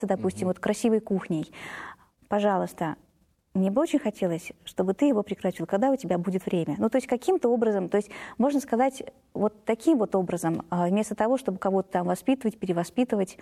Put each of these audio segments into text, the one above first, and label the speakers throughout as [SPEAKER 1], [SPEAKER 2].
[SPEAKER 1] допустим, вот красивой кухней, пожалуйста, мне бы очень хотелось, чтобы ты его прекратил, когда у тебя будет время. Ну, то есть каким-то образом, то есть можно сказать вот таким вот образом, вместо того, чтобы кого-то там воспитывать, перевоспитывать,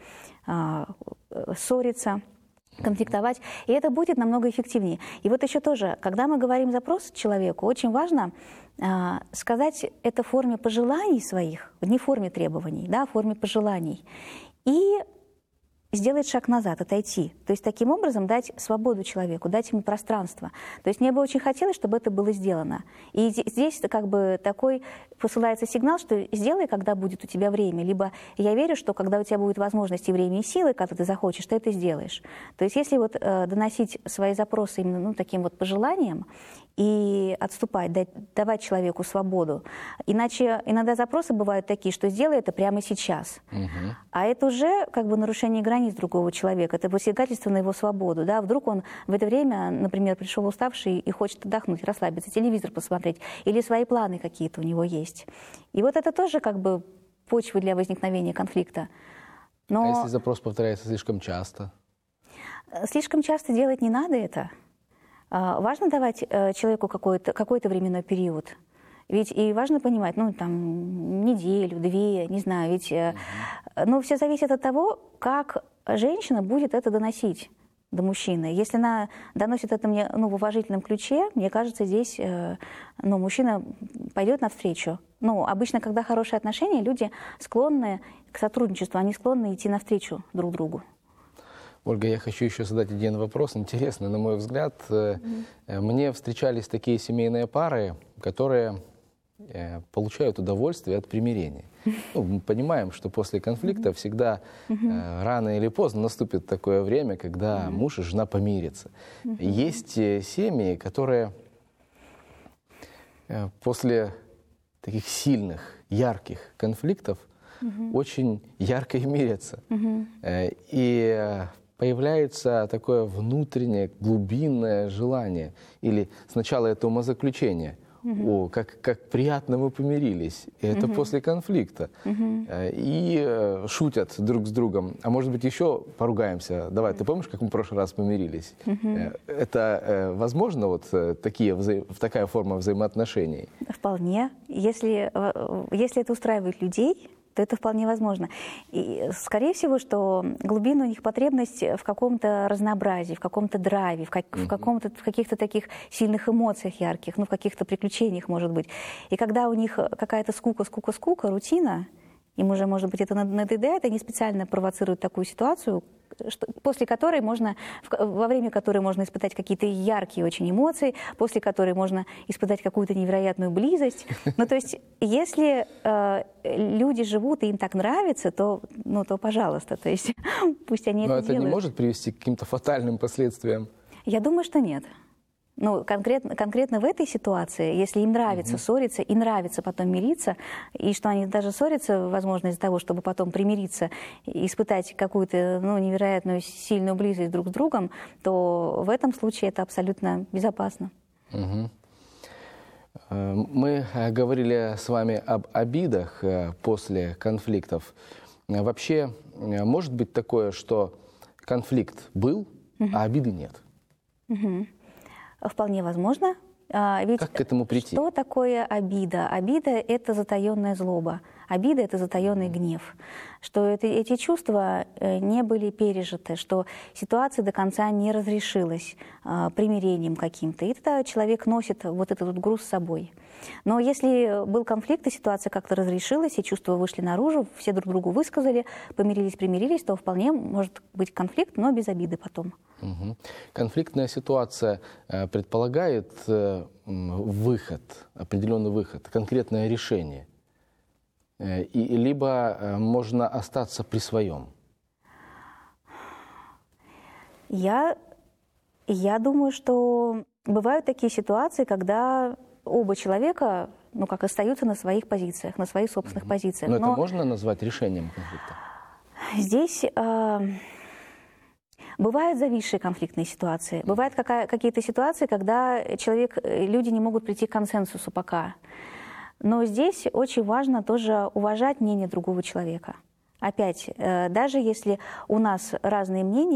[SPEAKER 1] ссориться, конфликтовать, и это будет намного эффективнее. И вот еще тоже, когда мы говорим запрос человеку, очень важно сказать это в форме пожеланий своих, не в форме требований, да, а в форме пожеланий. И сделать шаг назад, отойти. То есть таким образом дать свободу человеку, дать ему пространство. То есть мне бы очень хотелось, чтобы это было сделано. И здесь как бы такой посылается сигнал, что сделай, когда будет у тебя время. Либо я верю, что когда у тебя будет возможность и время, и силы, когда ты захочешь, ты это сделаешь. То есть если вот доносить свои запросы именно таким вот пожеланием и отступать, давать человеку свободу. Иначе иногда запросы бывают такие, что сделай это прямо сейчас. А это уже как бы нарушение границ другого человека, это посягательство на его свободу. Да? Вдруг он в это время, например, пришел уставший и хочет отдохнуть, расслабиться, телевизор посмотреть, или свои планы какие-то у него есть. И вот это тоже как бы почва для возникновения конфликта. Но
[SPEAKER 2] а если запрос повторяется слишком часто?
[SPEAKER 1] Слишком часто делать не надо это. Важно давать человеку какой-то временной период. Ведь и важно понимать, ну, там, неделю, две, не знаю, ведь ну, все зависит от того, как женщина будет это доносить до мужчины. Если она доносит это мне, ну, в уважительном ключе, мне кажется, здесь ну, мужчина пойдет навстречу. Ну, обычно, когда хорошие отношения, люди склонны к сотрудничеству, они склонны идти навстречу друг другу.
[SPEAKER 2] Ольга, я хочу еще задать один вопрос. Интересно, на мой взгляд, мне встречались такие семейные пары, которые получают удовольствие от примирения. Ну, мы понимаем, что после конфликта всегда рано или поздно наступит такое время, когда муж и жена помирятся. Есть семьи, которые после таких сильных, ярких конфликтов очень ярко и мирятся. И появляется такое внутреннее, глубинное желание. Или сначала это умозаключение. О, как приятно мы помирились. И это после конфликта. И шутят друг с другом. А может быть, еще поругаемся. Давай, ты помнишь, как мы в прошлый раз помирились? Это возможно, вот такая форма взаимоотношений?
[SPEAKER 1] Вполне. Если это устраивает людей, то это вполне возможно. И, скорее всего, что глубинная у них потребность в каком-то разнообразии, в каком-то драйве, в каких-то таких сильных эмоциях ярких, ну, в каких-то приключениях, может быть. И когда у них какая-то скука, рутина, им уже, может быть, это надоедает, они специально провоцируют такую ситуацию, после которой во время которой можно испытать какие-то яркие очень эмоции, после которой можно испытать какую-то невероятную близость. Ну, то есть, если люди живут и им так нравится, то пожалуйста, то есть, пусть они это делают.
[SPEAKER 2] Но это не может привести к каким-то фатальным последствиям?
[SPEAKER 1] Я думаю, что нет. Ну, конкретно в этой ситуации, если им нравится ссориться и нравится потом мириться, и что они даже ссорятся, возможно, из-за того, чтобы потом примириться, испытать какую-то невероятную сильную близость друг с другом, то в этом случае это абсолютно безопасно.
[SPEAKER 2] Мы говорили с вами об обидах после конфликтов. Вообще, может быть такое, что конфликт был, а обиды нет?
[SPEAKER 1] Вполне возможно. Ведь
[SPEAKER 2] как к этому прийти?
[SPEAKER 1] Что такое обида? Обида – это затаенная злоба. Обида – это затаенный гнев. Что эти чувства не были пережиты, что ситуация до конца не разрешилась примирением каким-то. И тогда человек носит вот этот груз с собой. Но если был конфликт, и ситуация как-то разрешилась, и чувства вышли наружу, все друг другу высказали, помирились, примирились, то вполне может быть конфликт, но без обиды потом.
[SPEAKER 2] Конфликтная ситуация предполагает выход, определенный выход, конкретное решение. Либо можно остаться при своем?
[SPEAKER 1] Я думаю, что бывают такие ситуации, когда оба человека, остаются на своих позициях, на своих собственных позициях.
[SPEAKER 2] Но это можно назвать решением конфликта?
[SPEAKER 1] Здесь бывают зависшие конфликтные ситуации. Бывают какие-то ситуации, когда люди не могут прийти к консенсусу пока. Но здесь очень важно тоже уважать мнение другого человека. Опять, даже если у нас разные мнения,